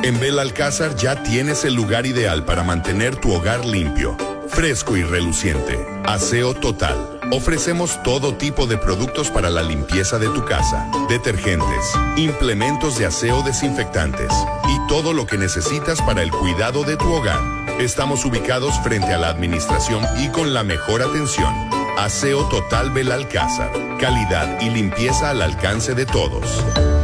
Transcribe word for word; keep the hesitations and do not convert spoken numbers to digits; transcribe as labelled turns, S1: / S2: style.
S1: En Belalcázar ya tienes el lugar ideal para mantener tu hogar limpio, fresco y reluciente. Aseo Total. Ofrecemos todo tipo de productos para la limpieza de tu casa, detergentes, implementos de aseo desinfectantes y todo lo que necesitas para el cuidado de tu hogar. Estamos ubicados frente a la administración y con la mejor atención. Aseo Total Belalcázar. Calidad y limpieza al alcance de todos.